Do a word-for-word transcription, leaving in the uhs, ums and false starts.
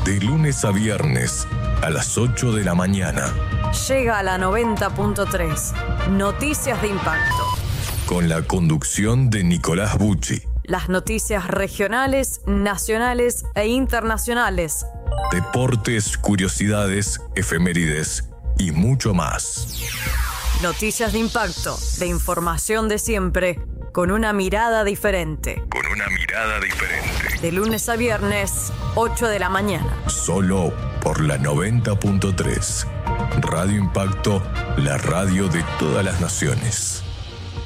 De lunes a viernes, a las ocho de la mañana. Llega a la noventa punto tres. Noticias de Impacto. Con la conducción de Nicolás Bucci. Las noticias regionales, nacionales e internacionales. Deportes, curiosidades, efemérides y mucho más. Noticias de Impacto, de información de siempre, con una mirada diferente. Con una mirada diferente. De lunes a viernes, ocho de la mañana. Solo por la noventa punto tres. Radio Impacto, la radio de todas las naciones.